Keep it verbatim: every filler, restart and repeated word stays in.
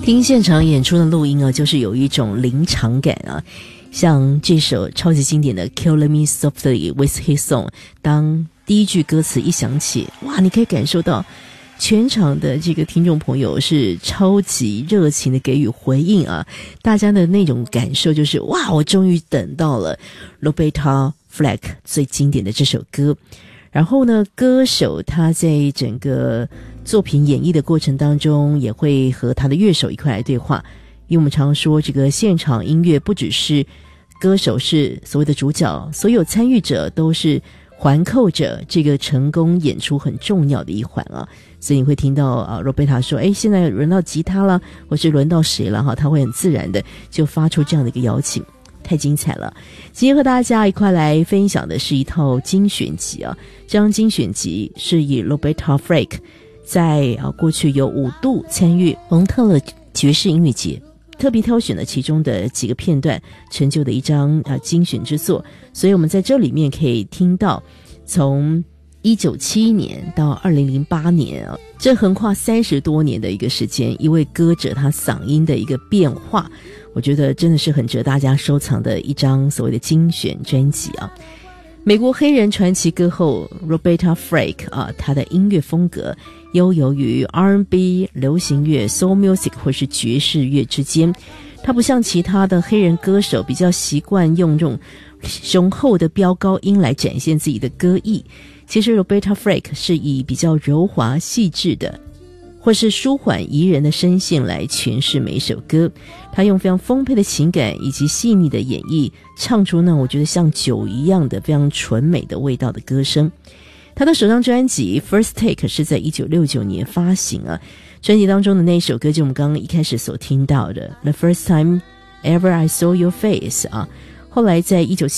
听现场演出的录音啊，就是有一种临场感啊，像这首超级经典的 Kill Me Softly with His Song， 当第一句歌词一响起，哇，你可以感受到全场的这个听众朋友是超级热情的给予回应啊，大家的那种感受就是哇，我终于等到了 Roberta Flack 最经典的这首歌。然后呢，歌手他在整个作品演绎的过程当中也会和他的乐手一块来对话，因为我们常说这个现场音乐不只是歌手是所谓的主角，所有参与者都是环扣着这个成功演出很重要的一环啊，所以你会听到啊 Roberta 说，诶，现在轮到吉他了，或是轮到谁了哈，他会很自然的就发出这样的一个邀请，太精彩了。今天和大家一块来分享的是一套精选集啊，这张精选集是以 Roberta Flack 在啊过去有五度参与蒙特勒爵士音乐节，特别挑选了其中的几个片段成就的一张啊精选之作，所以我们在这里面可以听到从一九七一年到二零零八年啊，这横跨三十多年的一个时间，一位歌者他嗓音的一个变化，我觉得真的是很值得大家收藏的一张所谓的精选专辑啊。美国黑人传奇歌后 Roberta Flack 啊，她的音乐风格悠游于 R and B、 流行乐、 Soul Music 或是爵士乐之间，她不像其他的黑人歌手比较习惯用这种雄厚的飙高音来展现自己的歌艺，其实 Roberta Flack 是以比较柔滑细致的或是舒缓宜人的声线来诠释每一首歌，他用非常丰沛的情感以及细腻的演绎，唱出那我觉得像酒一样的非常纯美的味道的歌声。他的首张专辑 First Take 是在一九六九年发行啊，专辑当中的那一首歌就我们刚刚一开始所听到的 The First Time Ever I Saw Your Face 啊，后来在一九